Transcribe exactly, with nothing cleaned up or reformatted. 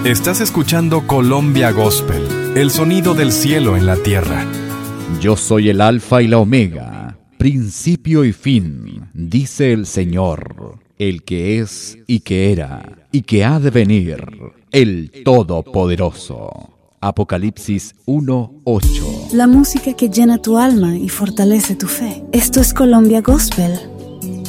Estás escuchando Colombia Gospel, el sonido del cielo en la tierra. Yo soy el Alfa y la Omega, principio y fin, dice el Señor, el que es y que era y que ha de venir, el Todopoderoso. Apocalipsis uno ocho. La música que llena tu alma y fortalece tu fe. Esto es Colombia Gospel